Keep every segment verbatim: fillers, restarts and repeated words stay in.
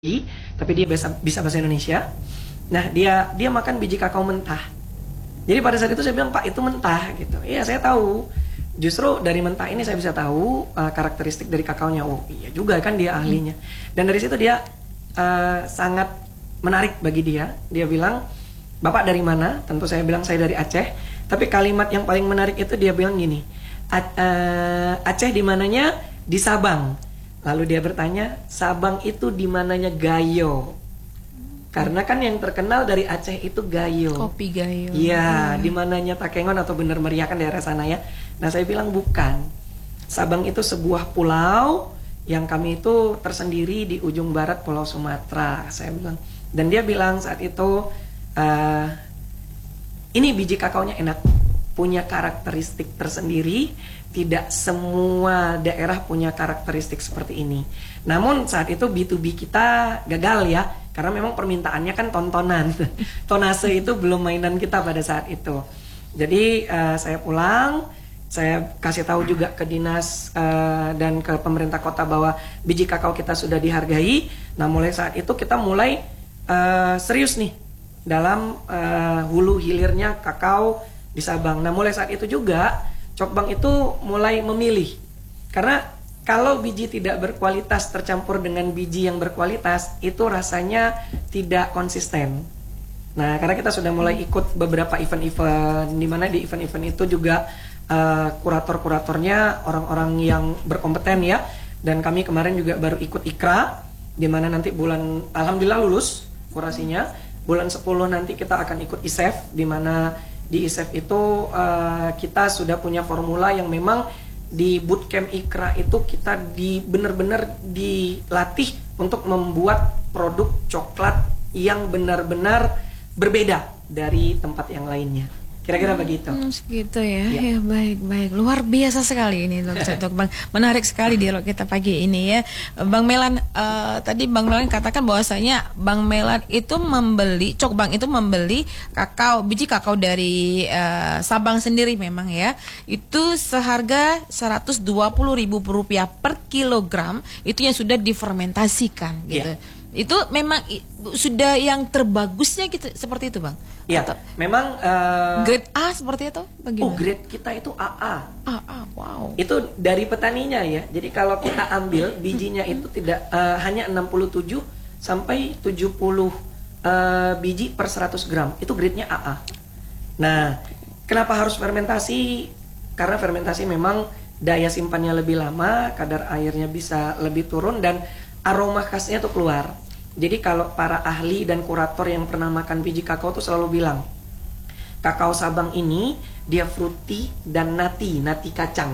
tapi dia bisa, bisa bahasa Indonesia. Nah, dia dia makan biji kakao mentah. Jadi pada saat itu saya bilang, Pak, itu mentah gitu. Iya, saya tahu. Justru dari mentah ini saya bisa tahu uh, karakteristik dari kakaonya. Oh, iya juga kan dia ahlinya. Dan dari situ dia uh, sangat menarik bagi dia. Dia bilang, Bapak dari mana? Tentu saya bilang saya dari Aceh. Tapi kalimat yang paling menarik itu dia bilang gini, Aceh di mananya? Di Sabang. Lalu dia bertanya, Sabang itu di mananya Gayo? Karena kan yang terkenal dari Aceh itu Gayo. Kopi Gayo. Iya, hmm. di mananya Takengon atau Bener Meriah kan daerah sana ya. Nah, saya bilang bukan. Sabang itu sebuah pulau yang kami itu tersendiri di ujung barat Pulau Sumatera. Saya bilang. Dan dia bilang saat itu, uh, ini biji kakaonya enak, punya karakteristik tersendiri. Tidak semua daerah punya karakteristik seperti ini. Namun saat itu B to B kita gagal ya, karena memang permintaannya kan tontonan. Tonase itu belum mainan kita pada saat itu. Jadi uh, saya pulang, saya kasih tahu juga ke dinas uh, dan ke pemerintah kota bahwa biji kakao kita sudah dihargai. Nah, mulai saat itu kita mulai uh, serius nih dalam uh, hulu hilirnya kakao di Sabang. Nah, mulai saat itu juga Cokbang itu mulai memilih, karena kalau biji tidak berkualitas tercampur dengan biji yang berkualitas, itu rasanya tidak konsisten. Nah, karena kita sudah mulai ikut beberapa event-event, di mana di event-event itu juga uh, kurator-kuratornya orang-orang yang berkompeten ya. Dan kami kemarin juga baru ikut Ikra, di mana nanti bulan, alhamdulillah lulus kurasinya. Bulan sepuluh nanti kita akan ikut I S E F, di mana di I S E F itu uh, kita sudah punya formula yang memang di bootcamp Ikra itu kita di benar-benar dilatih untuk membuat produk coklat yang benar-benar berbeda dari tempat yang lainnya. Kira-kira begitu. Hmm, segitu ya. Ya. Ya, baik, baik. Luar biasa sekali ini Dokter Bang. Menarik sekali dialog kita pagi ini ya. Bang Melan, uh, tadi Bang Melan katakan bahwasanya Bang Melan itu membeli, Cokbang itu membeli kakao, biji kakao dari uh, Sabang sendiri memang ya. Itu seharga seratus dua puluh ribu rupiah per kilogram, itu yang sudah difermentasikan gitu. Ya. Itu memang i, sudah yang terbagusnya gitu, seperti itu Bang? Iya, memang uh, grade A seperti itu? Bagaimana? Oh, grade kita itu A A. A A, wow. Itu dari petaninya ya. Jadi kalau kita ambil bijinya itu tidak uh, hanya enam puluh tujuh sampai tujuh puluh uh, biji per seratus gram. Itu grade-nya A A. Nah, kenapa harus fermentasi? Karena fermentasi memang daya simpannya lebih lama, kadar airnya bisa lebih turun dan aroma khasnya tuh keluar. Jadi kalau para ahli dan kurator yang pernah makan biji kakao tuh selalu bilang, kakao Sabang ini dia fruity dan nati, nati kacang.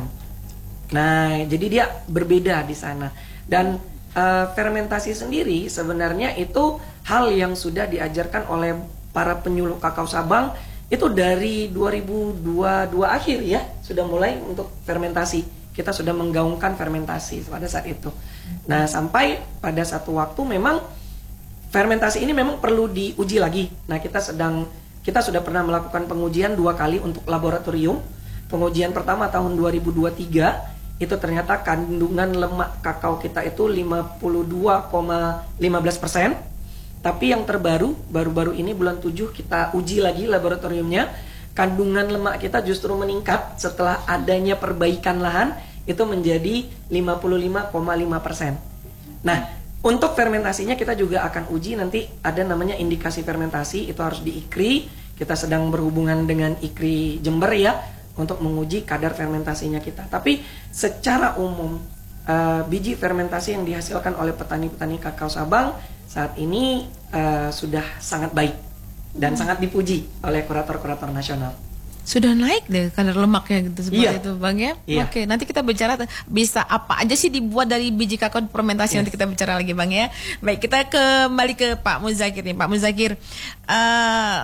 Nah, jadi dia berbeda di sana. Dan uh, fermentasi sendiri sebenarnya itu hal yang sudah diajarkan oleh para penyuluh kakao Sabang itu dari dua ribu dua puluh dua akhir ya, sudah mulai untuk fermentasi. Kita sudah menggaungkan fermentasi pada saat itu. Nah, sampai pada satu waktu memang fermentasi ini memang perlu diuji lagi. Nah, kita sedang kita sudah pernah melakukan pengujian dua kali untuk laboratorium. Pengujian pertama tahun dua ribu dua puluh tiga itu ternyata kandungan lemak kakao kita itu lima puluh dua koma lima belas persen. Tapi yang terbaru baru-baru ini bulan tujuh kita uji lagi laboratoriumnya, kandungan lemak kita justru meningkat setelah adanya perbaikan lahan, itu menjadi lima puluh lima koma lima persen. Nah, untuk fermentasinya kita juga akan uji nanti, ada namanya indikasi fermentasi, itu harus di I K R I. Kita sedang berhubungan dengan I K R I Jember ya, untuk menguji kadar fermentasinya kita. Tapi secara umum uh, biji fermentasi yang dihasilkan oleh petani-petani kakao Sabang saat ini uh, sudah sangat baik dan hmm. sangat dipuji oleh kurator-kurator nasional. Sudah naik deh kadar lemaknya gitu seperti iya. itu Bang ya. Iya. Oke, nanti kita bicara bisa apa aja sih dibuat dari biji kakao fermentasi, yes. Nanti kita bicara lagi Bang ya. Baik, kita kembali ke Pak Muzakir nih. Pak Muzakir, uh,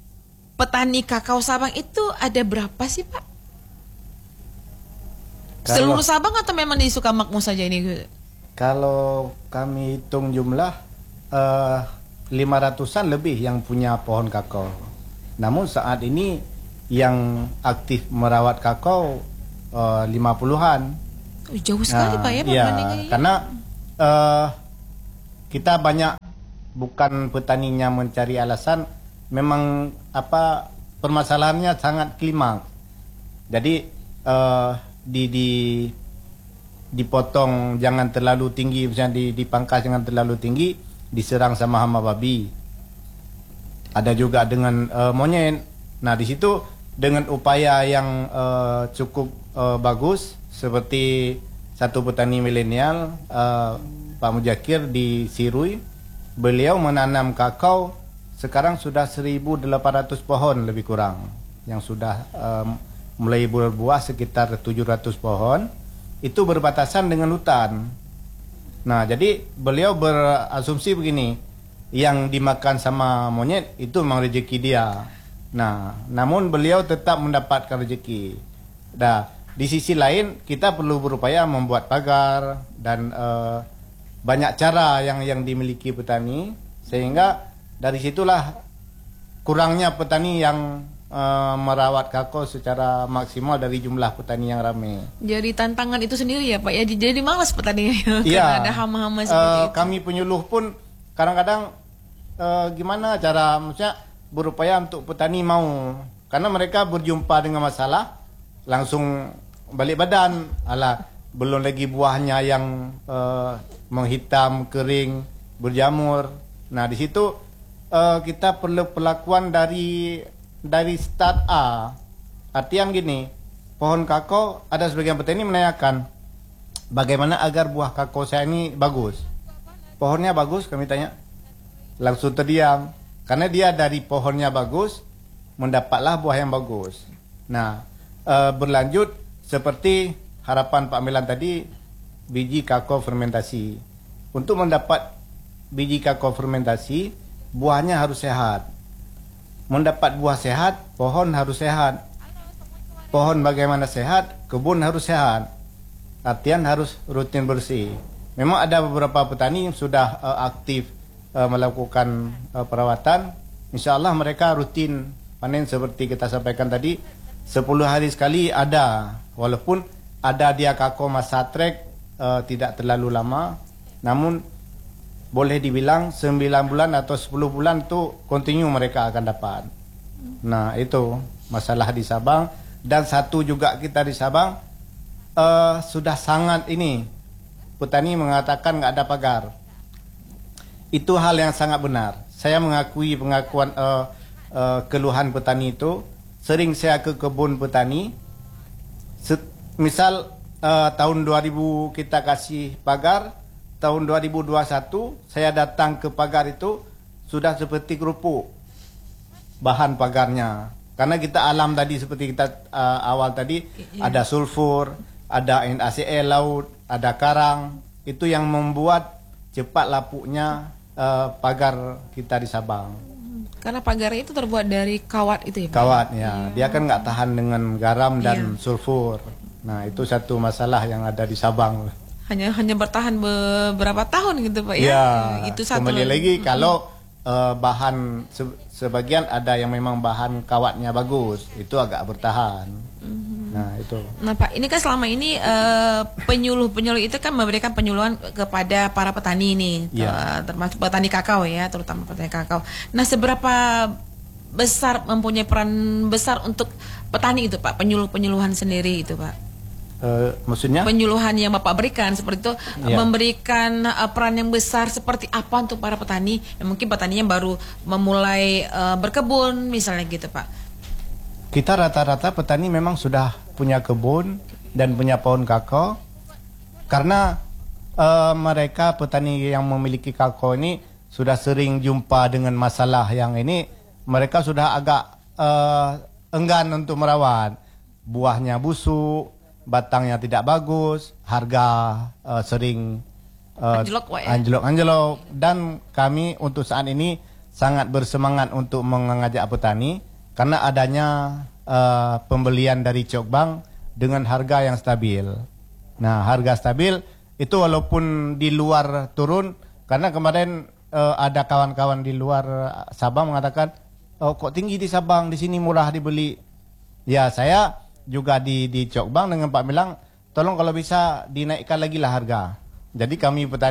petani kakao Sabang itu ada berapa sih Pak? Kalau, seluruh Sabang atau memang di Sukamakmur saja ini? Kalau kami hitung jumlah uh, lima ratusan lebih yang punya pohon kakao. Namun saat ini yang aktif merawat kakao uh, lima puluhan. Oh, jauh sekali nah, Pak ya, ya, karena uh, kita banyak bukan petaninya mencari alasan, memang apa permasalahannya sangat klimaks. Jadi uh, di di dipotong jangan terlalu tinggi, misalnya di dipangkas jangan terlalu tinggi, diserang sama hama babi. Ada juga dengan uh, monyet. Nah, di situ dengan upaya yang uh, cukup uh, bagus seperti satu petani milenial uh, Pak Mujakir di Sirui, beliau menanam kakao sekarang sudah seribu delapan ratus pohon lebih kurang yang sudah um, mulai berbuah sekitar tujuh ratus pohon. Itu berbatasan dengan hutan. Nah, jadi beliau berasumsi begini, yang dimakan sama monyet itu memang rezeki dia. Nah, namun beliau tetap mendapatkan rezeki. Nah, di sisi lain kita perlu berupaya membuat pagar dan uh, banyak cara yang yang dimiliki petani, sehingga dari situlah kurangnya petani yang uh, merawat kakao secara maksimal dari jumlah petani yang ramai. Jadi tantangan itu sendiri ya Pak ya, jadi malas petaninya ya, karena ada hama-hama seperti uh, itu. Kami penyuluh pun kadang-kadang uh, gimana cara maksudnya berupaya untuk petani mau, karena mereka berjumpa dengan masalah langsung balik badan, alah belum lagi buahnya yang uh, menghitam, kering, berjamur. Nah, di situ Uh, kita perlu perlakuan dari dari start A. Artian gini, pohon kakao, ada sebagian petani menanyakan bagaimana agar buah kakao saya ini bagus. Pohonnya bagus, kami tanya. Langsung terdiam, karena dia dari pohonnya bagus mendapatlah buah yang bagus. Nah, uh, berlanjut seperti harapan Pak Melan tadi, biji kakao fermentasi. Untuk mendapat biji kakao fermentasi, buahnya harus sehat. Mendapat buah sehat, pohon harus sehat. Pohon bagaimana sehat, kebun harus sehat. Artian harus rutin bersih. Memang ada beberapa petani yang sudah uh, aktif uh, melakukan uh, perawatan. Insya Allah mereka rutin panen seperti kita sampaikan tadi. sepuluh hari sekali ada. Walaupun ada dia kakao masa trek uh, tidak terlalu lama. Namun boleh dibilang sembilan bulan atau sepuluh bulan tu kontinu mereka akan dapat. Nah, itu masalah di Sabang. Dan satu juga kita di Sabang uh, sudah sangat ini, petani mengatakan nggak ada pagar. Itu hal yang sangat benar. Saya mengakui pengakuan uh, uh, keluhan petani itu. Sering saya ke kebun petani. Set, misal uh, tahun dua ribu kita kasih pagar, tahun dua ribu dua puluh satu saya datang ke pagar itu sudah seperti kerupuk bahan pagarnya. Karena kita alam tadi seperti kita uh, awal tadi, ya, ada sulfur, ada N A C L laut, ada karang. Itu yang membuat cepat lapuknya uh, pagar kita di Sabang. Karena pagarnya itu terbuat dari kawat itu ya Pak? Kawat ya, ya. Dia kan nggak tahan dengan garam dan ya. sulfur. Nah, itu satu masalah yang ada di Sabang. Hanya hanya bertahan beberapa tahun gitu Pak ya. Ya, itu satu kembali lagi mm-hmm. kalau uh, bahan se sebagian ada yang memang bahan kawatnya bagus, itu agak bertahan. Mm-hmm. Nah, itu. Nah, Pak, ini kan selama ini uh, penyuluh-penyuluh itu kan memberikan penyuluhan kepada para petani nih, ya. uh, termasuk petani kakao ya, terutama petani kakao. Nah, seberapa besar mempunyai peran besar untuk petani itu Pak, penyuluh-penyuluhan sendiri itu Pak? Uh, maksudnya penyuluhan yang Bapak berikan seperti itu ya. Memberikan uh, peran yang besar seperti apa untuk para petani yang mungkin petani yang baru memulai uh, berkebun misalnya gitu Pak. Kita rata-rata petani memang sudah punya kebun dan punya pohon kakao, karena uh, mereka petani yang memiliki kakao ini sudah sering jumpa dengan masalah yang ini, mereka sudah agak uh, enggan untuk merawat. Buahnya busuk, batangnya tidak bagus, harga uh, sering uh, anjlok-anjlok, dan kami untuk saat ini sangat bersemangat untuk mengajak petani karena adanya uh, pembelian dari Cokbang dengan harga yang stabil. Nah, harga stabil itu walaupun di luar turun, karena kemarin uh, ada kawan-kawan di luar Sabang mengatakan, oh, kok tinggi di Sabang, di sini murah dibeli. Ya, saya juga di di Cokbang dengan Pak Milang, tolong kalau bisa dinaikkan lagi lah harga. Jadi kami petani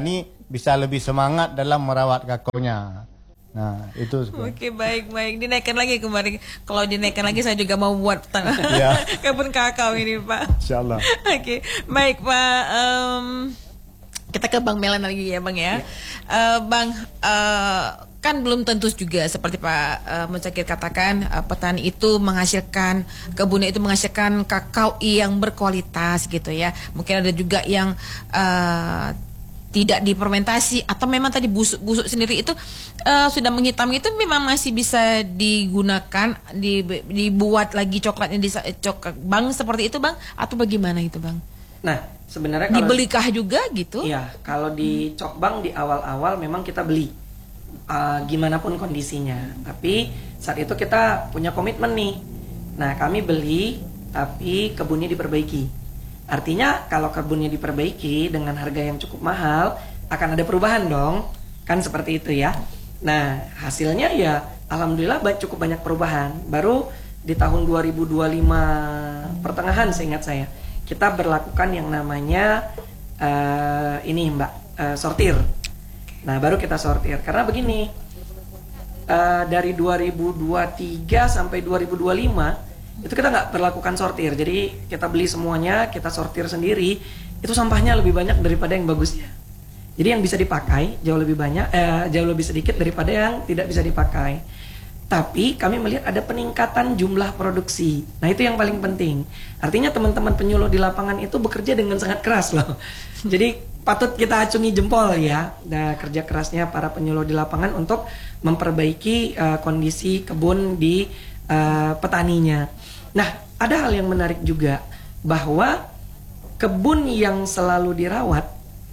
bisa lebih semangat dalam merawat kakonya. Nah, itu. Oke, baik, baik. Dinaikkan lagi kemarin. Kalau dinaikkan lagi saya juga mau buat Ya. kebun kakao ini, Pak. Insyaallah. Oke, baik, Pak. Em, kita ke Bang Melan lagi ya, Bang ya. Eh, Bang, eh, kan belum tentu juga seperti Pak uh, Mucakir katakan, uh, petani itu menghasilkan, kebunnya itu menghasilkan kakao yang berkualitas gitu ya. Mungkin ada juga yang uh, tidak difermentasi atau memang tadi busuk-busuk sendiri itu uh, sudah menghitam, itu memang masih bisa digunakan, di, dibuat lagi coklatnya di coklat, Bang, seperti itu, Bang, atau bagaimana itu, Bang? Nah, sebenarnya kalau dibelikah juga gitu? Iya, kalau di Cokbang di awal-awal memang kita beli. Uh, gimana pun kondisinya, tapi saat itu kita punya komitmen nih. Nah, kami beli tapi kebunnya diperbaiki. Artinya kalau kebunnya diperbaiki dengan harga yang cukup mahal, akan ada perubahan dong, kan seperti itu ya. Nah, hasilnya ya alhamdulillah cukup banyak perubahan. Baru di tahun dua ribu dua puluh lima pertengahan seingat saya, kita berlakukan yang namanya uh, ini Mbak, uh, sortir. Nah, baru kita sortir. Karena begini, uh, dari dua ribu dua puluh tiga sampai dua ribu dua puluh lima itu kita nggak berlakukan sortir. Jadi kita beli semuanya, kita sortir sendiri. Itu sampahnya lebih banyak daripada yang bagusnya. Jadi yang bisa dipakai jauh lebih banyak, eh, jauh lebih sedikit daripada yang tidak bisa dipakai. Tapi kami melihat ada peningkatan jumlah produksi. Nah, itu yang paling penting. Artinya teman-teman penyuluh di lapangan itu bekerja dengan sangat keras loh. Jadi patut kita acungi jempol ya, nah, kerja kerasnya para penyuluh di lapangan untuk memperbaiki uh, kondisi kebun di uh, petaninya. Nah, ada hal yang menarik juga, bahwa kebun yang selalu dirawat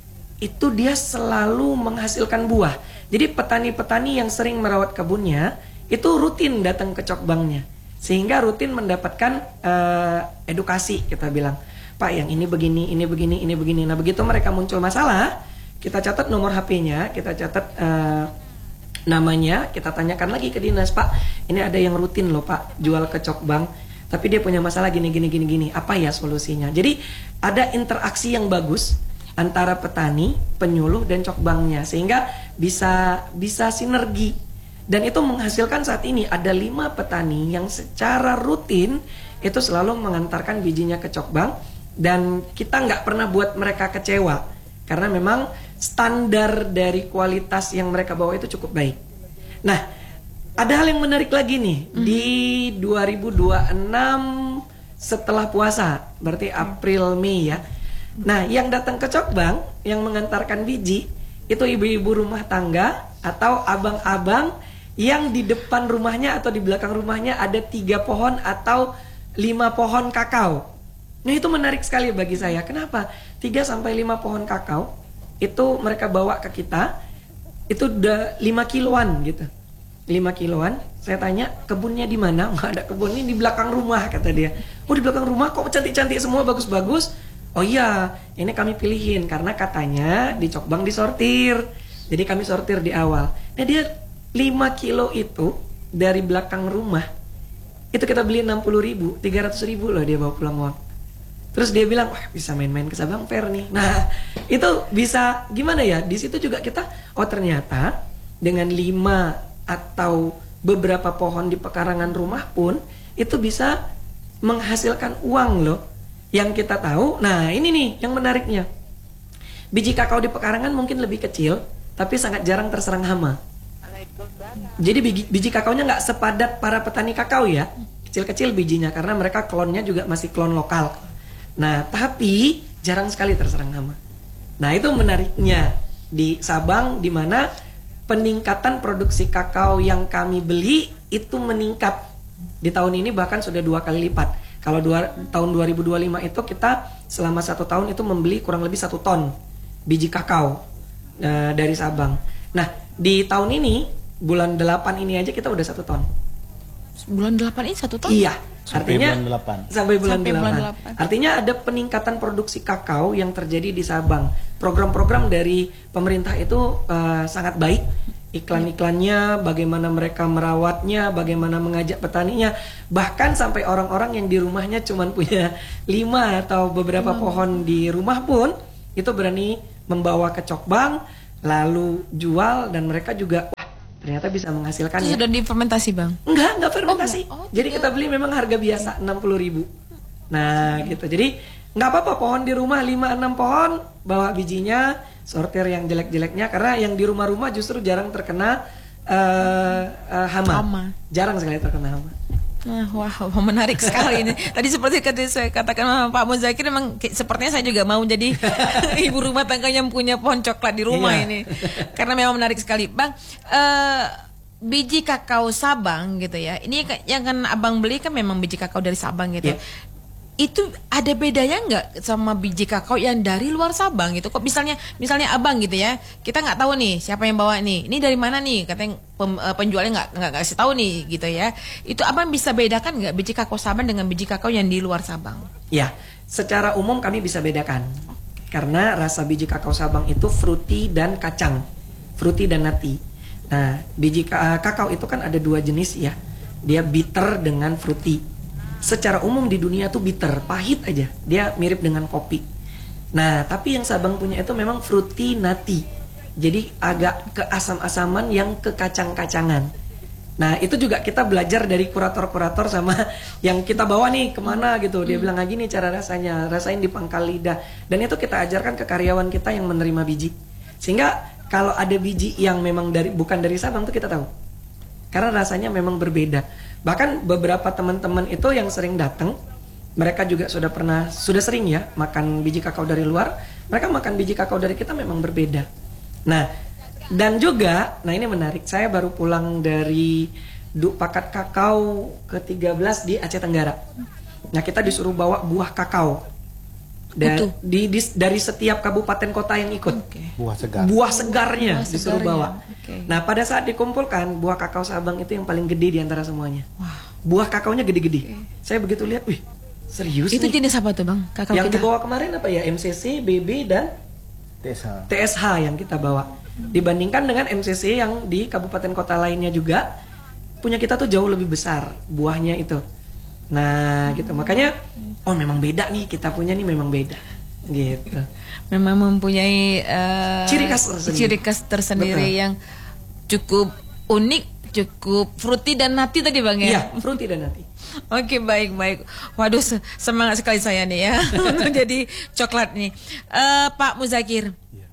itu dia selalu menghasilkan buah. Jadi petani-petani yang sering merawat kebunnya itu rutin datang ke Cokbangnya, sehingga rutin mendapatkan uh, edukasi, kita bilang, Pak, yang ini begini, ini begini, ini begini. Nah, begitu mereka muncul masalah, kita catat nomor H P-nya, kita catat uh, namanya, kita tanyakan lagi ke dinas, Pak, ini ada yang rutin loh Pak, jual ke Cokbang, tapi dia punya masalah gini, gini, gini, gini. Apa ya solusinya? Jadi ada interaksi yang bagus antara petani, penyuluh, dan Cokbangnya, sehingga bisa bisa sinergi. Dan itu menghasilkan saat ini ada lima petani yang secara rutin itu selalu mengantarkan bijinya ke Cokbang. Dan kita nggak pernah buat mereka kecewa, karena memang standar dari kualitas yang mereka bawa itu cukup baik. Nah, ada hal yang menarik lagi nih, mm. di dua ribu dua puluh enam setelah puasa, berarti April Mei ya. Nah, yang datang ke Cokbang yang mengantarkan biji itu ibu-ibu rumah tangga atau abang-abang yang di depan rumahnya atau di belakang rumahnya ada tiga pohon atau lima pohon kakao. Nah, itu menarik sekali bagi saya. Kenapa? tiga sampai lima pohon kakao itu mereka bawa ke kita. Itu udah lima kiloan gitu. lima kiloan. Saya tanya, kebunnya di mana? Nggak ada kebun, ini di belakang rumah, kata dia. Oh, di belakang rumah kok cantik-cantik semua, bagus-bagus. Oh iya, ini kami pilihin karena katanya di Cokbang disortir. Jadi kami sortir di awal. Nah, dia lima kilo itu dari belakang rumah. Itu kita beli enam puluh ribu, tiga ratus ribu loh dia bawa pulang uang. Terus dia bilang, wah, bisa main-main ke Sabang Fair nih. Nah, itu bisa gimana ya? Di situ juga kita, oh ternyata dengan lima atau beberapa pohon di pekarangan rumah pun itu bisa menghasilkan uang loh. Yang kita tahu, nah ini nih yang menariknya. Biji kakao di pekarangan mungkin lebih kecil, tapi sangat jarang terserang hama. Jadi biji, biji kakaonya nggak sepadat para petani kakao ya. Kecil-kecil bijinya karena mereka klonnya juga masih klon lokal. Nah, tapi jarang sekali terserang hama. Nah, itu menariknya di Sabang, di mana peningkatan produksi kakao yang kami beli itu meningkat di tahun ini, bahkan sudah dua kali lipat. Kalau dua, tahun dua ribu dua puluh lima itu kita selama satu tahun itu membeli kurang lebih satu ton biji kakao uh, dari Sabang. Nah, di tahun ini bulan delapan ini aja kita udah satu ton. Bulan delapan ini satu ton? Iya. Sampai Artinya bulan delapan. Sampai bulan Sampai bulan delapan. delapan. Artinya ada peningkatan produksi kakao yang terjadi di Sabang. Program-program dari pemerintah itu uh, sangat baik. Iklan-iklannya, bagaimana mereka merawatnya, bagaimana mengajak petaninya, bahkan sampai orang-orang yang di rumahnya cuma punya lima atau beberapa hmm. pohon di rumah pun itu berani membawa ke Cokbang lalu jual, dan mereka juga wah ternyata bisa menghasilkan Itu ya. sudah difermentasi bang? Enggak, enggak fermentasi. Oh, enggak. Oh, jadi tidak. kita beli memang harga biasa enam puluh ribu. Nah gitu, jadi nggak apa-apa pohon di rumah lima enam pohon, bawa bijinya, sortir yang jelek-jeleknya, karena yang di rumah-rumah justru jarang terkena uh, uh, hama. Hama. Jarang sekali terkena hama. Nah, wah, menarik sekali ini. Tadi seperti kata saya katakan sama Pak Muzakir, memang ki- sepertinya saya juga mau jadi ibu rumah tangga yang punya pohon coklat di rumah Iya. ini. Karena memang menarik sekali, Bang. eh, biji kakao Sabang gitu ya. Ini ka- yang kan Abang beli kan memang biji kakao dari Sabang gitu. Iya. Itu ada bedanya nggak sama biji kakao yang dari luar Sabang gitu? Kok misalnya misalnya Abang gitu ya, kita nggak tahu nih siapa yang bawa nih, ini dari mana nih? Katanya pem, eh, penjualnya nggak nggak kasih tahu nih gitu ya. Itu Abang bisa bedakan nggak biji kakao Sabang dengan biji kakao yang di luar Sabang? Ya, secara umum kami bisa bedakan. Karena rasa biji kakao Sabang itu fruity dan kacang, fruity dan nati. Nah, biji ka- eh, kakao itu kan ada dua jenis ya. Dia bitter dengan fruity. Secara umum di dunia tuh bitter, pahit aja. Dia mirip dengan kopi. Nah, tapi yang Sabang punya itu memang fruity nati. Jadi agak ke asam-asaman yang ke kacang-kacangan. Nah, itu juga kita belajar dari kurator-kurator sama yang kita bawa nih kemana gitu. Dia bilang, "Ah, gini cara rasanya, rasain di pangkal lidah." Dan itu kita ajarkan ke karyawan kita yang menerima biji. Sehingga kalau ada biji yang memang dari bukan dari Sabang tuh kita tahu. Karena rasanya memang berbeda. Bahkan beberapa teman-teman itu yang sering datang, mereka juga sudah pernah, sudah sering ya makan biji kakao dari luar. Mereka makan biji kakao dari kita memang berbeda. Nah, dan juga, nah ini menarik. Saya baru pulang dari Duk Pakat Kakao ke tiga belas di Aceh Tenggara. Nah, kita disuruh bawa buah kakao. Da- Utuh. di, di- dari setiap kabupaten kota yang ikut. Oke. Buah segar. Buah segarnya Buah disuruh segarnya, bawa. oke. Nah, pada saat dikumpulkan, buah kakao Sabang itu yang paling gede di antara semuanya. Buah kakaonya gede-gede. Saya begitu lihat, wih, serius Itu nih. jenis apa tuh Bang? Kakao Yang kita? dibawa kemarin apa ya? M C C, B B, dan T S H. T S H yang kita bawa. Dibandingkan dengan M C C yang di kabupaten kota lainnya juga, punya kita tuh jauh lebih besar buahnya itu. Nah, gitu. Makanya, oh memang beda nih, kita punya nih memang beda. Gitu. Memang mempunyai eh, Ciri khas tersendiri. ciri khas tersendiri Betul. yang cukup unik, cukup fruity dan nati tadi Bang ya. Iya, fruity dan nati. Oke, baik baik. Waduh, se- semangat sekali saya nih ya untuk jadi coklat nih. Eh, Pak Muzakir,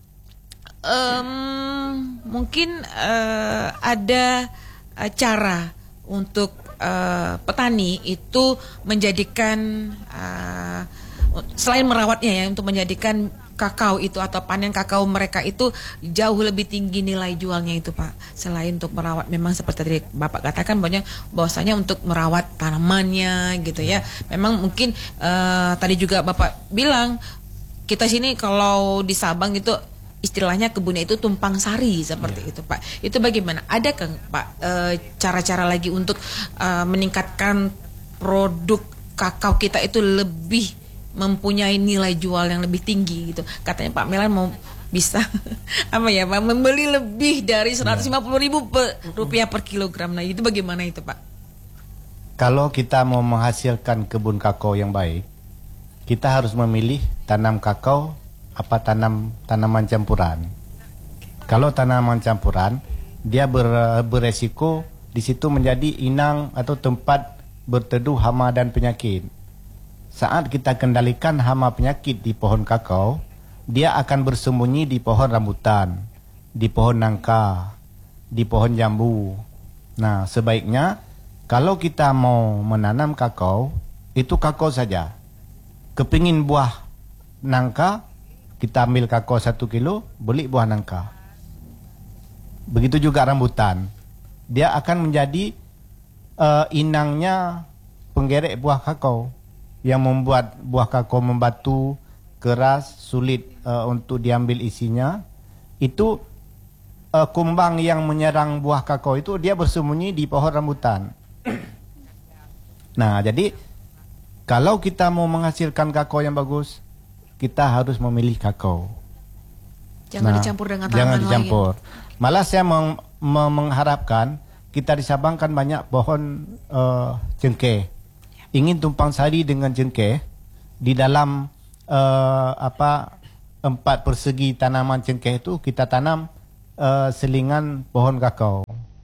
em, mungkin eh, ada eh, cara untuk eh, petani itu menjadikan eh, selain merawatnya ya, untuk menjadikan kakao itu atau panen kakao mereka itu jauh lebih tinggi nilai jualnya itu Pak. Selain untuk merawat, memang seperti tadi Bapak katakan banyak bahwasanya untuk merawat tanamannya gitu ya. Memang mungkin eh, tadi juga Bapak bilang kita sini kalau di Sabang itu istilahnya kebunnya itu tumpang sari seperti itu Pak. Itu bagaimana? Ada kan Pak eh, cara-cara lagi untuk eh, meningkatkan produk kakao kita itu lebih mempunyai nilai jual yang lebih tinggi gitu. Katanya Pak Melan mau bisa apa ya Pak, membeli lebih dari seratus lima puluh ribu per, rupiah per kilogram. Nah itu bagaimana itu Pak? Kalau kita mau menghasilkan kebun kakao yang baik, kita harus memilih tanam kakao apa tanam tanaman campuran. Kalau tanaman campuran, dia ber, beresiko di situ menjadi inang atau tempat berteduh hama dan penyakit. Saat kita kendalikan hama penyakit di pohon kakao, dia akan bersembunyi di pohon rambutan, di pohon nangka, di pohon jambu. Nah, sebaiknya kalau kita mau menanam kakao, itu kakao saja. Kepingin buah nangka, kita ambil kakao satu kilo, beli buah nangka. Begitu juga rambutan. Dia akan menjadi uh, inangnya penggerek buah kakao, yang membuat buah kakao membatu, keras, sulit uh, untuk diambil isinya. Itu uh, kumbang yang menyerang buah kakao itu dia bersembunyi di pohon rambutan. Nah, jadi kalau kita mau menghasilkan kakao yang bagus, kita harus memilih kakao. Jangan Nah, dicampur dengan tanaman jangan lain. dicampur. Malah saya meng, me- mengharapkan kita di Sabang kan banyak pohon uh, cengkeh. Ingin tumpang sari dengan cengkeh di dalam uh, apa empat persegi tanaman cengkeh itu kita tanam uh, selingan pohon kakao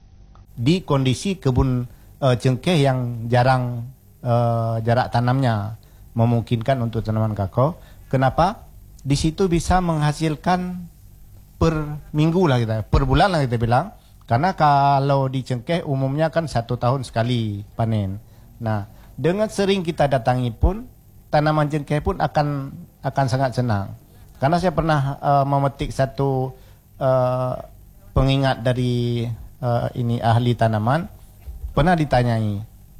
di kondisi kebun uh, cengkeh yang jarang uh, jarak tanamnya memungkinkan untuk tanaman kakao. Kenapa? Di situ bisa menghasilkan per minggu lah kita, per bulan lah kita bilang. Karena kalau di cengkeh umumnya kan satu tahun sekali panen. Nah, dengan sering kita datangi pun tanaman cengkeh pun akan akan sangat senang. Karena saya pernah uh, memetik satu uh, pengingat dari uh, ini ahli tanaman, pernah ditanyai,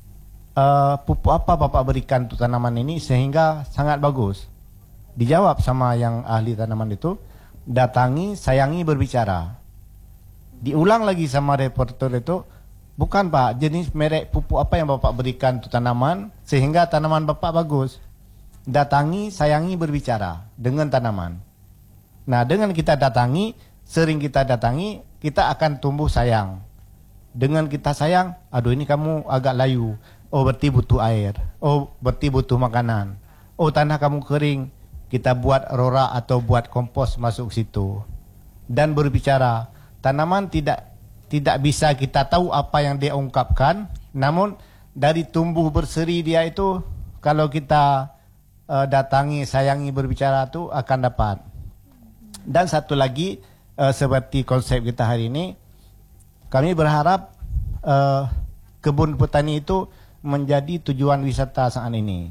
uh, pupuk apa Bapak berikan untuk tanaman ini sehingga sangat bagus? Dijawab sama yang ahli tanaman itu, datangi, sayangi, berbicara. Diulang lagi sama reporter itu, bukan Pak, jenis merek pupuk apa yang Bapak berikan untuk tanaman sehingga tanaman Bapak bagus? Datangi, sayangi, berbicara dengan tanaman. Nah, dengan kita datangi, sering kita datangi, kita akan tumbuh sayang. Dengan kita sayang, aduh ini kamu agak layu. Oh, berarti butuh air. Oh, berarti butuh makanan. Oh, tanah kamu kering. Kita buat rora atau buat kompos masuk situ. Dan berbicara, tanaman tidak tidak bisa kita tahu apa yang dia ungkapkan, namun dari tumbuh berseri dia itu, kalau kita Uh, datangi, sayangi, berbicara itu akan dapat. Dan satu lagi uh, seperti konsep kita hari ini, kami berharap uh, kebun petani itu menjadi tujuan wisata saat ini.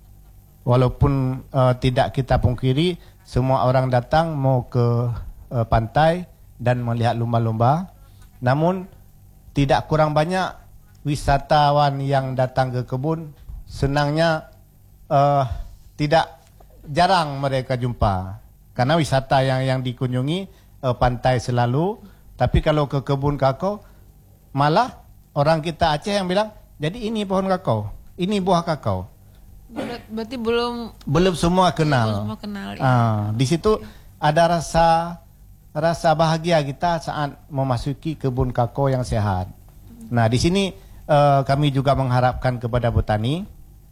Walaupun uh, tidak kita pungkiri, semua orang datang mau ke uh, pantai dan melihat lumba-lumba, namun tidak kurang banyak wisatawan yang datang ke kebun. Senangnya uh, tidak jarang mereka jumpa, karena wisata yang yang dikunjungi uh, pantai selalu. Tapi kalau ke kebun kakao, malah orang kita Aceh yang bilang, jadi ini pohon kakao, ini buah kakao. Ber berarti belum belum semua kenal. Belum semua kenal. Ya. Ah, di situ ada rasa rasa bahagia kita saat memasuki kebun kakao yang sehat. Nah, di sini uh, kami juga mengharapkan kepada petani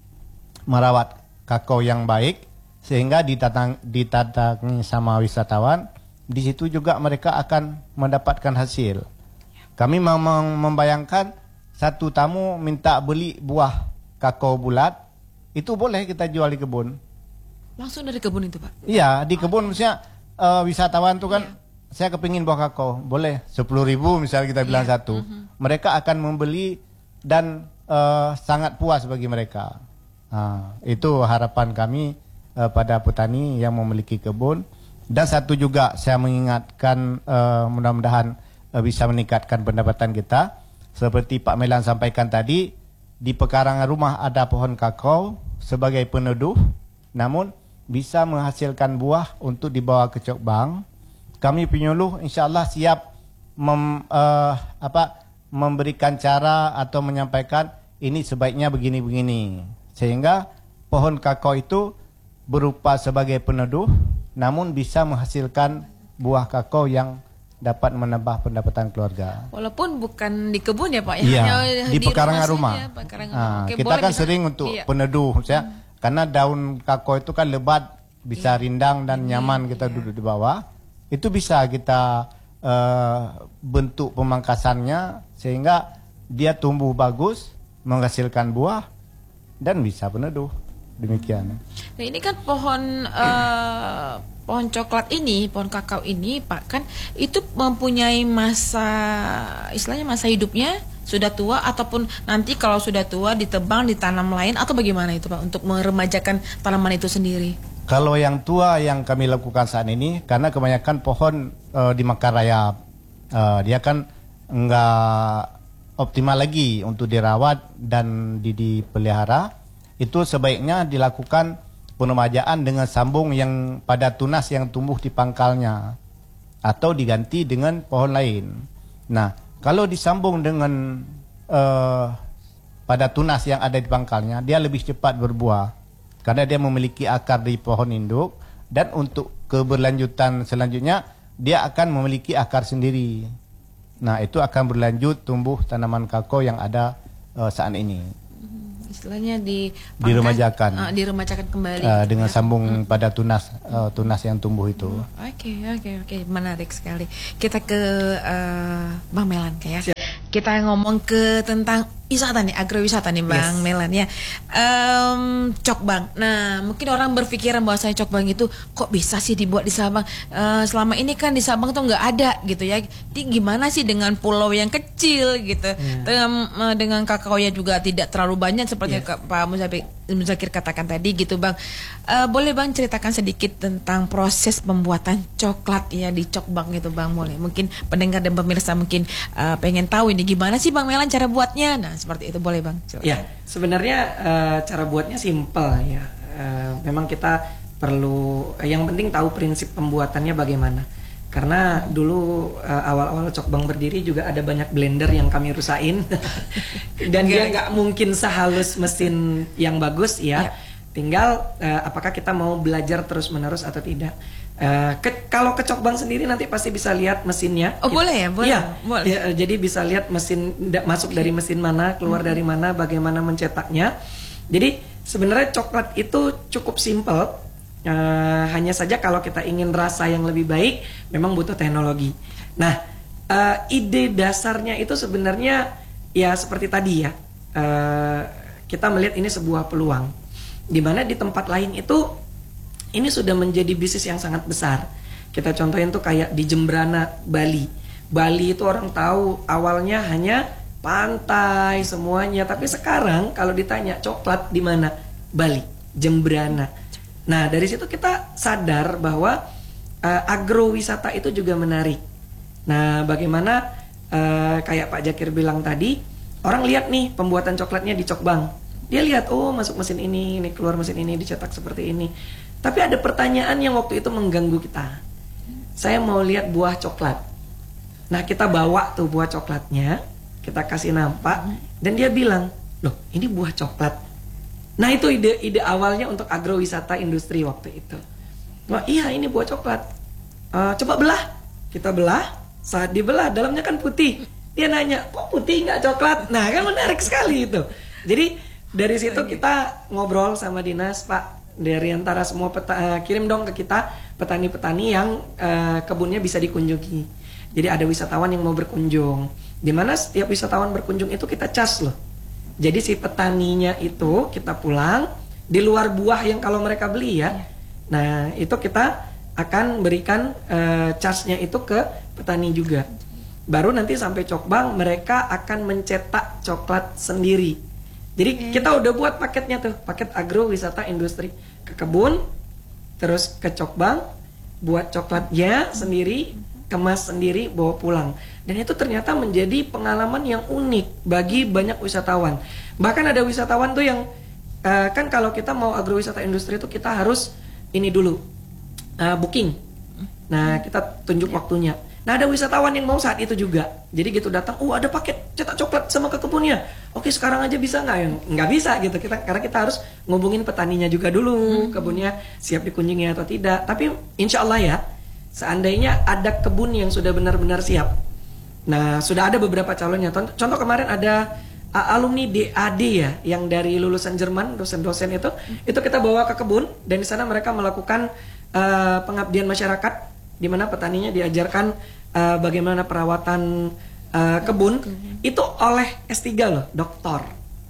merawat kakao yang baik sehingga ditatang, ditatangi sama wisatawan, di situ juga mereka akan mendapatkan hasil. Kami memang membayangkan satu tamu minta beli buah kakao bulat, itu boleh kita jual di kebun. Langsung dari kebun itu, Pak? Iya, di kebun misalnya uh, wisatawan tuh kan, yeah. Saya kepingin buah kakao, boleh sepuluh ribu misalnya kita bilang yeah. satu. Uh-huh. Mereka akan membeli dan uh, sangat puas bagi mereka. Nah, itu harapan kami uh, pada petani yang memiliki kebun. Dan satu juga saya mengingatkan, uh, mudah-mudahan uh, bisa meningkatkan pendapatan kita. Seperti Pak Melan sampaikan tadi, di pekarangan rumah ada pohon kakao sebagai peneduh, namun bisa menghasilkan buah untuk dibawa ke Cok Bang. Kami penyuluh insya-Allah siap mem, uh, apa, memberikan cara atau menyampaikan ini sebaiknya begini-begini. Sehingga pohon kakao itu berupa sebagai peneduh, namun bisa menghasilkan buah kakao yang dapat menambah pendapatan keluarga. Walaupun bukan di kebun ya Pak, ya, iya, hanya di, di pekarangan rumah. Saja, pekarangan nah, rumah. Oke, kita kan bisa, sering untuk iya. peneduh, ya, hmm. karena daun kakao itu kan lebat, bisa iya. rindang dan iya, nyaman kita iya. duduk di bawah. Itu bisa kita uh, bentuk pemangkasannya sehingga dia tumbuh bagus, menghasilkan buah dan bisa peneduh. Demikian. Nah, ini kan pohon uh, pohon coklat ini, pohon kakao ini, Pak, kan itu mempunyai masa, istilahnya masa hidupnya sudah tua, ataupun nanti kalau sudah tua ditebang, ditanam lain, atau bagaimana itu Pak untuk meremajakan tanaman itu sendiri? Kalau yang tua yang kami lakukan saat ini, karena kebanyakan pohon uh, dimakan rayap, uh, dia kan enggak optimal lagi untuk dirawat dan dipelihara. Itu sebaiknya dilakukan peremajaan dengan sambung yang pada tunas yang tumbuh di pangkalnya, atau diganti dengan pohon lain. Nah, kalau disambung dengan uh, pada tunas yang ada di pangkalnya, dia lebih cepat berbuah karena dia memiliki akar di pohon induk, dan untuk keberlanjutan selanjutnya dia akan memiliki akar sendiri. Nah, itu akan berlanjut tumbuh tanaman kakao yang ada uh, saat ini. istilahnya di Diremajakan. uh, diremajakan kembali uh, dengan ya. sambung pada tunas uh, tunas yang tumbuh itu. Oke oke oke menarik sekali. Kita ke uh, Bang Melan kayak. Kita ngomong ke tentang wisata nih, agrowisata nih Bang Yes. Melan ya. Um, Cokbang. Nah, mungkin orang berpikiran bahwasanya Cokbang itu kok bisa sih dibuat di Sabang? Uh, selama ini kan di Sabang tuh nggak ada gitu ya. Jadi gimana sih dengan pulau yang kecil gitu, Yeah. dengan uh, dengan kakao ya juga tidak terlalu banyak seperti Yes. Kak- Pak Muzakir, Muzakir katakan tadi gitu Bang. Uh, boleh Bang ceritakan sedikit tentang proses pembuatan coklat ya di Cokbang itu Bang, boleh? Mungkin pendengar dan pemirsa mungkin uh, pengen tahu ini gimana sih Bang Melan cara buatnya. Nah, seperti itu boleh Bang. Silakan. Ya, sebenarnya uh, cara buatnya simpel ya. Uh, memang kita perlu, yang penting tahu prinsip pembuatannya bagaimana. Karena dulu uh, awal-awal Cokbang berdiri juga ada banyak blender yang kami rusain dan dia nggak mungkin sehalus mesin yang bagus ya. Ya. Tinggal uh, apakah kita mau belajar terus-menerus atau tidak. Uh, ke, kalau ke Cokbang sendiri nanti pasti bisa lihat mesinnya. Oh, Kita- boleh ya? Boleh. Iya, Boleh. ya, eh, jadi bisa lihat mesin da- masuk dari mesin mana, keluar dari mana, bagaimana mencetaknya. Jadi sebenarnya coklat itu cukup simpel. Eh, hanya saja kalau kita ingin rasa yang lebih baik, memang butuh teknologi. Nah, eh, ide dasarnya itu sebenarnya ya seperti tadi ya. Eh, kita melihat ini sebuah peluang, di mana di tempat lain itu ini sudah menjadi bisnis yang sangat besar. Kita contohin tuh kayak di Jembrana, Bali. Bali itu orang tahu awalnya hanya pantai semuanya, tapi sekarang kalau ditanya coklat di mana? Bali, Jembrana. Nah, dari situ kita sadar bahwa uh, agrowisata itu juga menarik. Nah, bagaimana uh, kayak Pak Jakir bilang tadi, orang lihat nih pembuatan coklatnya di Cokbang. Dia lihat, oh masuk mesin ini, ini keluar mesin ini, dicetak seperti ini. Tapi ada pertanyaan yang waktu itu mengganggu kita. Saya mau lihat buah coklat. Nah, kita bawa tuh buah coklatnya, kita kasih nampak, dan dia bilang, loh ini buah coklat. Nah, itu ide ide awalnya untuk agrowisata industri waktu itu. Wah iya ini buah coklat. Uh, coba belah. Kita belah. Saat dibelah dalamnya kan putih. Dia nanya, kok putih nggak coklat? Nah kan menarik sekali itu. Jadi dari situ kita ngobrol sama dinas, Pak, dari antara semua peta, uh, kirim dong ke kita petani-petani yang uh, kebunnya bisa dikunjungi. Jadi ada wisatawan yang mau berkunjung. Dimana setiap wisatawan berkunjung itu kita cas loh. Jadi si petaninya itu kita pulang di luar buah yang kalau mereka beli ya. Nah itu kita akan berikan uh, charge-nya itu ke petani juga. Baru nanti sampai Cokbang mereka akan mencetak coklat sendiri. Jadi kita udah buat paketnya tuh, paket agrowisata industri ke kebun, terus ke Cokbang, buat coklatnya sendiri, kemas sendiri, bawa pulang. Dan itu ternyata menjadi pengalaman yang unik bagi banyak wisatawan. Bahkan ada wisatawan tuh yang uh, kan kalau kita mau agrowisata industri itu kita harus ini dulu uh, booking. Nah kita tunjuk waktunya. Nah ada wisatawan yang mau saat itu juga. Jadi gitu datang, oh ada paket cetak coklat sama ke kebunnya. Oke sekarang aja bisa nggak? Ya nggak bisa gitu kita karena kita harus ngubungin petaninya juga dulu, kebunnya siap dikunjungi atau tidak. Tapi insya Allah ya, seandainya ada kebun yang sudah benar-benar siap. Nah, sudah ada beberapa calonnya. Contoh kemarin ada uh, alumni D A D ya, yang dari lulusan Jerman, dosen-dosen itu, itu kita bawa ke kebun dan di sana mereka melakukan uh, pengabdian masyarakat, di mana petaninya diajarkan uh, bagaimana perawatan uh, kebun, itu oleh S tiga loh, doktor.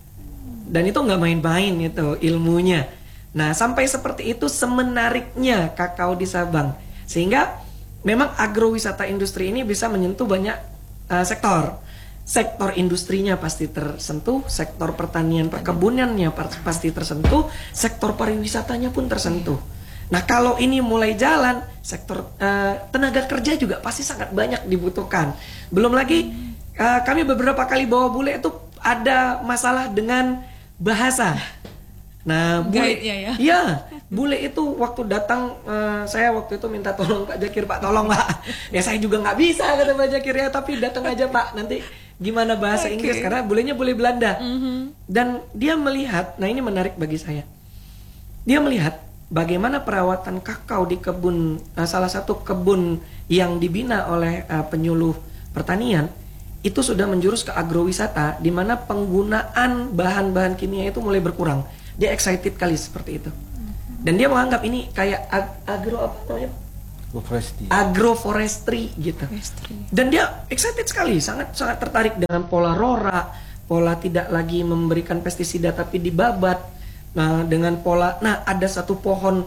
Dan itu nggak main-main itu ilmunya. Nah, sampai seperti itu semenariknya kakao di Sabang, sehingga memang agrowisata industri ini bisa menyentuh banyak Uh, sektor, sektor industrinya pasti tersentuh, sektor pertanian perkebunannya pasti tersentuh, sektor pariwisatanya pun tersentuh. Nah kalau ini mulai jalan, sektor uh, tenaga kerja juga pasti sangat banyak dibutuhkan. Belum lagi uh, kami beberapa kali bawa bule itu ada masalah dengan bahasa. Nah, bule, ya, ya. Iya, bule itu waktu datang, uh, saya waktu itu minta tolong Pak Jakir, Pak tolong Pak. Ya saya juga nggak bisa kata Pak Jakir ya, tapi datang aja Pak. Nanti gimana bahasa Okay. Inggris karena bulenya bule Belanda. Mm-hmm. Dan dia melihat, nah ini menarik bagi saya. Dia melihat bagaimana perawatan kakao di kebun, uh, salah satu kebun yang dibina oleh uh, penyuluh pertanian itu sudah menjurus ke agrowisata, di mana penggunaan bahan-bahan kimia itu mulai berkurang. Dia excited kali seperti itu. Dan dia menganggap ini kayak ag agro apa namanya? Agroforestry. Agroforestry gitu. Forestry. Dan dia excited sekali, sangat sangat tertarik dengan pola RORA, pola tidak lagi memberikan pestisida tapi dibabat. Nah, dengan pola, nah ada satu pohon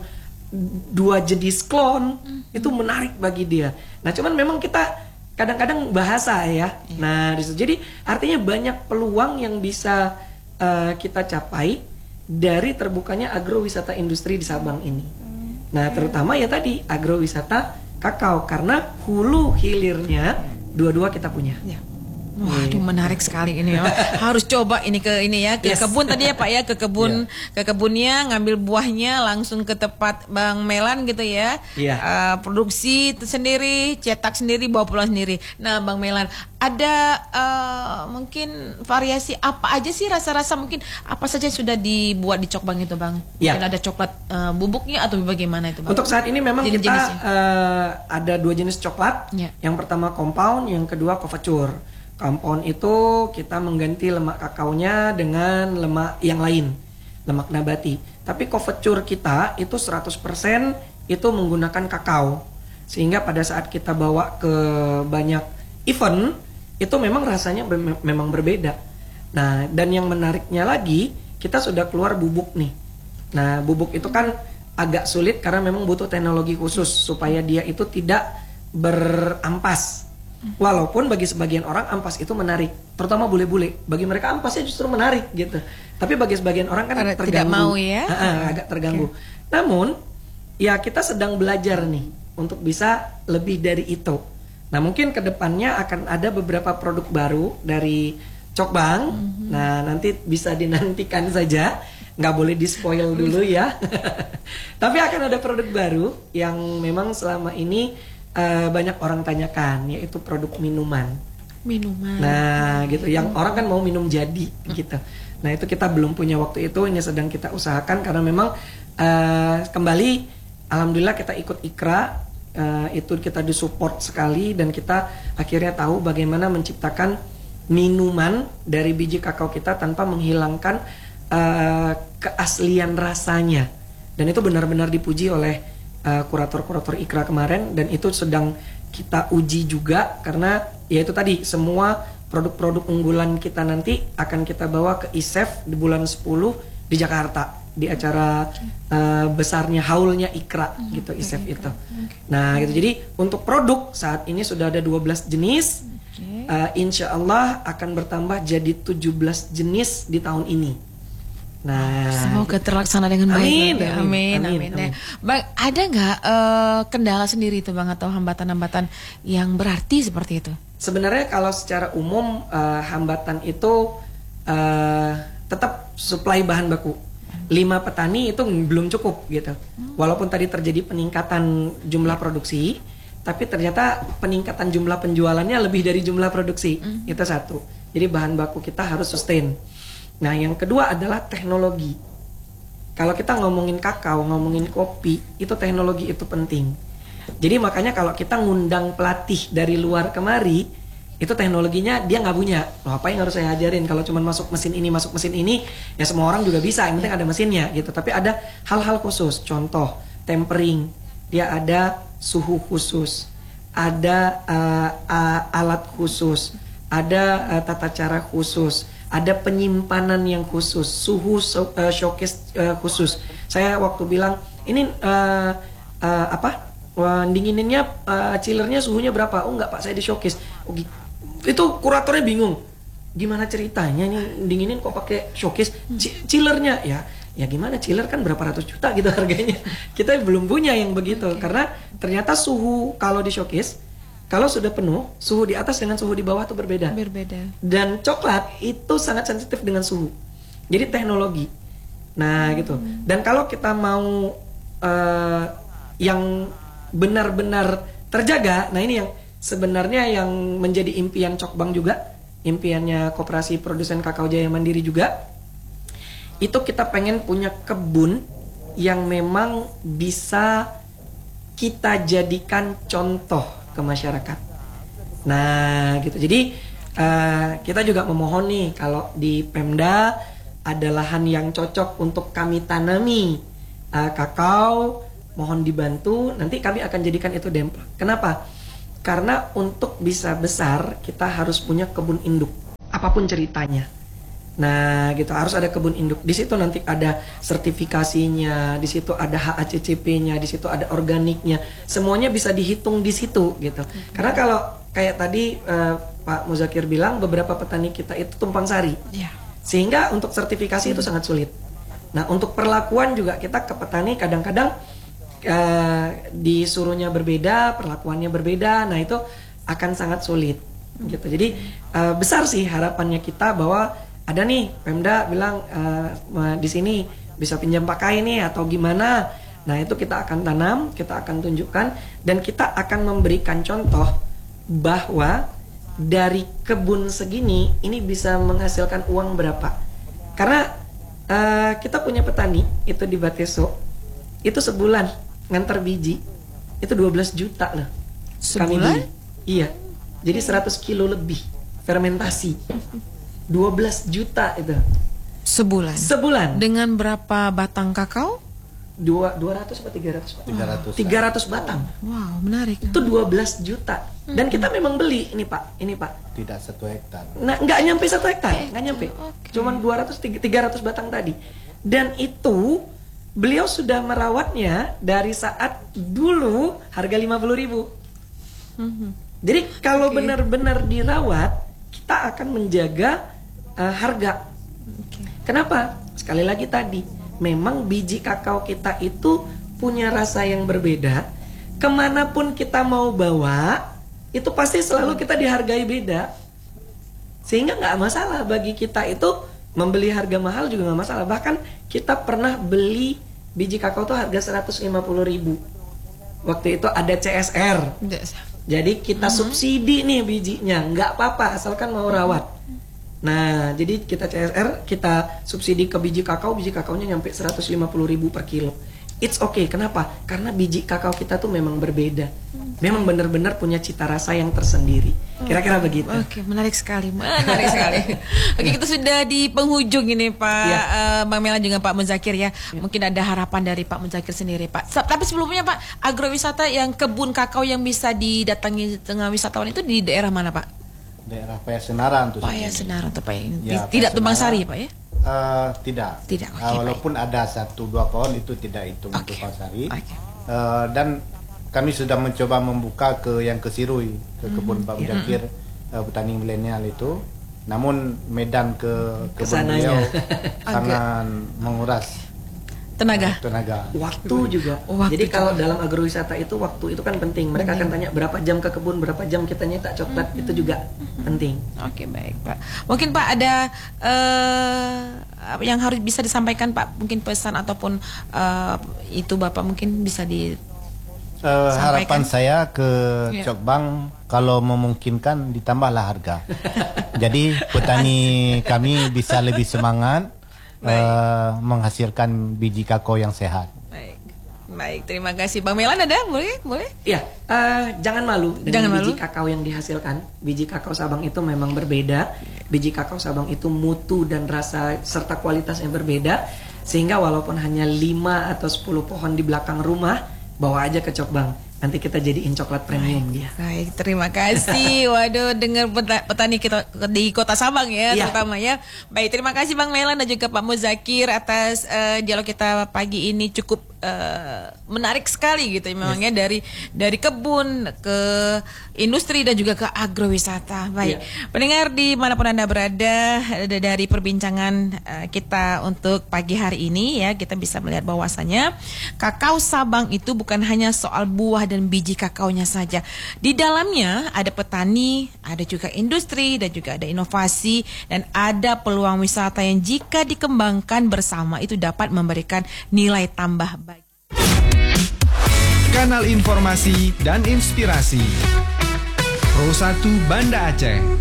dua jenis klon, mm-hmm. itu menarik bagi dia. Nah, cuman memang kita kadang-kadang bahasa ya. Yeah. Nah, disitu. Jadi artinya banyak peluang yang bisa uh, kita capai dari terbukanya agrowisata industri di Sabang ini. Nah, terutama ya tadi agrowisata kakao, karena hulu hilirnya dua-dua kita punya. Ya. Waduh, menarik sekali ini ya. Harus coba ini ke ini ya, ke yes. kebun tadi ya Pak ya, ke kebun yeah. ke kebunnya, ngambil buahnya langsung ke tempat Bang Melan gitu ya. Yeah. Uh, produksi sendiri, cetak sendiri, bawa pulang sendiri. Nah, Bang Melan, ada uh, mungkin variasi apa aja sih rasa-rasa, mungkin apa saja sudah dibuat di Cokbang itu, Bang? Mungkin yeah. ada coklat uh, bubuknya atau bagaimana itu, Bang? Untuk saat ini memang jenis kita uh, ada dua jenis coklat. Yeah. Yang pertama compound, yang kedua couverture. Compound itu kita mengganti lemak kakaonya dengan lemak yang lain, lemak nabati. Tapi couverture kita itu seratus persen itu menggunakan kakao. Sehingga pada saat kita bawa ke banyak event, itu memang rasanya be memang berbeda. Nah, dan yang menariknya lagi, kita sudah keluar bubuk nih. Nah, bubuk itu kan agak sulit karena memang butuh teknologi khusus supaya dia itu tidak berampas. Walaupun bagi sebagian orang ampas itu menarik, terutama bule-bule. Bagi mereka ampasnya justru menarik gitu. Tapi bagi sebagian orang kan karena terganggu. Tidak mau ya. Ha -ha, agak terganggu. Okay. Namun, ya kita sedang belajar nih untuk bisa lebih dari itu. Nah, mungkin kedepannya akan ada beberapa produk baru dari Cokbang. Mm-hmm. Nah, nanti bisa dinantikan saja. Nggak boleh di spoil dulu ya. Tapi akan ada produk baru yang memang selama ini Uh, banyak orang tanyakan, yaitu produk minuman. Minuman. Nah, gitu. Yang orang kan mau minum jadi, gitu. Nah, itu kita belum punya waktu itu, ini sedang kita usahakan karena memang uh, kembali, alhamdulillah kita ikut Ikra, uh, itu kita disupport sekali dan kita akhirnya tahu bagaimana menciptakan minuman dari biji kakao kita tanpa menghilangkan uh, keaslian rasanya. Dan itu benar-benar dipuji oleh Uh, kurator-kurator Ikra kemarin, dan itu sedang kita uji juga karena ya itu tadi semua produk-produk unggulan kita nanti akan kita bawa ke I S E F di bulan sepuluh di Jakarta di acara uh, besarnya haulnya Ikra hmm, gitu I S E F itu. Okay. Nah gitu, jadi untuk produk saat ini sudah ada dua belas jenis, okay. uh, insya Allah akan bertambah jadi tujuh belas jenis di tahun ini. Nah, semoga terlaksana dengan baik. Amin, ya. amin, amin, amin, amin. amin. Bang, ada nggak uh, kendala sendiri itu, Bang, atau hambatan-hambatan yang berarti seperti itu? Sebenarnya kalau secara umum uh, hambatan itu uh, tetap suplai bahan baku. Lima petani itu belum cukup gitu. Walaupun tadi terjadi peningkatan jumlah produksi, tapi ternyata peningkatan jumlah penjualannya lebih dari jumlah produksi. Mm. Itu satu. Jadi bahan baku kita harus sustain. Nah, yang kedua adalah teknologi. Kalau kita ngomongin kakao, ngomongin kopi, itu teknologi itu penting. Jadi makanya kalau kita ngundang pelatih dari luar kemari, itu teknologinya dia nggak punya. Loh, apa yang harus saya ajarin? Kalau cuma masuk mesin ini, masuk mesin ini, ya semua orang juga bisa. Yang penting ada mesinnya gitu. Tapi ada hal-hal khusus. Contoh, tempering. Dia ada suhu khusus. Ada uh, uh, alat khusus. Ada uh, tata cara khusus. Ada penyimpanan yang khusus, suhu uh, showcase uh, khusus. Saya waktu bilang ini uh, uh, apa uh, dingininnya uh, chillernya suhunya berapa? Oh enggak Pak, saya di showcase. Oh, itu kuratornya bingung. Gimana ceritanya nih dinginin kok pakai showcase? Ch chillernya ya, ya gimana chiller kan berapa ratus juta gitu harganya. Kita belum punya yang begitu okay. Karena ternyata suhu kalau di showcase, kalau sudah penuh, suhu di atas dengan suhu di bawah itu berbeda. Berbeda. Dan coklat itu sangat sensitif dengan suhu. Jadi teknologi. Nah, hmm. gitu. Dan kalau kita mau uh, yang benar-benar terjaga, nah ini yang sebenarnya yang menjadi impian Cokbang juga, impiannya Koperasi Produsen Kakao Jaya Mandiri juga. Itu kita pengen punya kebun yang memang bisa kita jadikan contoh ke masyarakat. Nah, gitu. Jadi uh, kita juga memohon nih kalau di Pemda ada lahan yang cocok untuk kami tanami uh, kakao, mohon dibantu. Nanti kami akan jadikan itu demplak. Kenapa? Karena untuk bisa besar kita harus punya kebun induk, apapun ceritanya. Nah, gitu harus ada kebun induk. Di situ nanti ada sertifikasinya, di situ ada H A C C P-nya, di situ ada organiknya. Semuanya bisa dihitung di situ gitu. Karena kalau kayak tadi uh, Pak Muzakir bilang beberapa petani kita itu tumpang sari. Ya. Sehingga untuk sertifikasi hmm. itu sangat sulit. Nah, untuk perlakuan juga kita ke petani kadang-kadang uh, disuruhnya berbeda, perlakuannya berbeda. Nah, itu akan sangat sulit gitu. Jadi uh, besar sih harapannya kita bahwa ada nih Pemda bilang uh, di sini bisa pinjam pakai nih atau gimana. Nah, itu kita akan tanam, kita akan tunjukkan dan kita akan memberikan contoh bahwa dari kebun segini ini bisa menghasilkan uang berapa. Karena uh, kita punya petani itu di Bateso itu sebulan ngantar biji itu dua belas juta loh. Sebulan? Kami iya. Jadi seratus kilo lebih fermentasi. dua belas juta itu. Sebulan. Sebulan. Dengan berapa batang kakao? Dua, dua ratus atau tiga ratus? tiga ratus. tiga ratus batang. Wow, menarik. Itu dua belas juta. Dan kita memang beli ini Pak, ini Pak. Tidak satu hektar. Nah, nggak nyampe satu hektar, nggak nyampe. Okay. Cuman dua ratus, tiga ratus batang tadi. Dan itu beliau sudah merawatnya dari saat dulu harga lima puluh ribu. Mm-hmm. Jadi kalau Okay. benar-benar dirawat, kita akan menjaga uh, harga. Okay. Kenapa? Sekali lagi tadi, memang biji kakao kita itu punya rasa yang berbeda. Kemanapun kita mau bawa, itu pasti selalu kita dihargai beda. Sehingga nggak masalah bagi kita itu membeli harga mahal juga nggak masalah. Bahkan kita pernah beli biji kakao itu harga seratus lima puluh ribu. Waktu itu ada C S R. Jadi kita uh-huh. subsidi nih bijinya, nggak apa-apa asalkan mau rawat. Nah, jadi kita C S R, kita subsidi ke biji kakao, biji kakaonya nyampe seratus lima puluh ribu per kilo. It's okay, kenapa? Karena biji kakao kita tuh memang berbeda. Memang benar-benar punya cita rasa yang tersendiri. Kira-kira begitu. Oke, menarik sekali, menarik sekali. Oke, kita sudah di penghujung ini Pak ya. uh, Bang Melan juga Pak Muzakir ya. ya. Mungkin ada harapan dari Pak Muzakir sendiri Pak. Tapi sebelumnya Pak, agrowisata yang kebun kakao yang bisa didatangi tengah wisatawan itu di daerah mana Pak? Daerah Payasenaran tuh. Payasenaran tuh Pak. Ya, tidak Tumbang Sari Pak ya? Uh, tidak. Tidak. Okay, uh, walaupun baik. Ada satu dua pohon itu tidak hitung okay. untuk Tumbang Sari. Okay. Uh, dan kami sudah mencoba membuka ke yang ke Sirui, ke kebun Pak Muzakir, mm-hmm. uh, petani milenial itu. Namun medan ke kebun beliau sangat menguras tenaga, tenaga, waktu juga. Waktu Jadi juga. kalau dalam agrowisata itu waktu itu kan penting. Mereka penting. Akan tanya berapa jam ke kebun, berapa jam kita nyetak coklat, mm-hmm. itu juga mm-hmm. penting. Oke, baik Pak. Mungkin Pak ada uh, yang harus bisa disampaikan Pak, mungkin pesan ataupun uh, itu Bapak mungkin bisa di uh, harapan saya ke yeah. Cokbang kalau memungkinkan ditambahlah harga. Jadi petani kami bisa lebih semangat Uh, menghasilkan biji kakao yang sehat. Baik, baik. Terima kasih, Bang Melan. Ada, boleh, boleh? Iya, uh, jangan malu dengan jangan biji malu. kakao yang dihasilkan. Biji kakao Sabang itu memang berbeda. Biji kakao Sabang itu mutu dan rasa serta kualitasnya berbeda. Sehingga walaupun hanya lima atau sepuluh pohon di belakang rumah, bawa aja ke Cokbang. Nanti kita jadiin coklat premium dia. Baik, terima kasih. Waduh, dengar petani kita di Kota Sabang ya, ya. terutama ya. Baik, terima kasih Bang Melan dan juga Pak Muzakir atas uh, dialog kita pagi ini cukup uh, menarik sekali gitu memangnya yes. dari dari kebun ke industri dan juga ke agrowisata. Baik, ya. Pendengar dimanapun Anda berada, dari perbincangan uh, kita untuk pagi hari ini ya, kita bisa melihat bahwasanya kakao Sabang itu bukan hanya soal buah dan biji kakaonya saja. Di dalamnya ada petani, ada juga industri dan juga ada inovasi dan ada peluang wisata yang jika dikembangkan bersama itu dapat memberikan nilai tambah bagi kanal informasi dan inspirasi Pro satu Banda Aceh.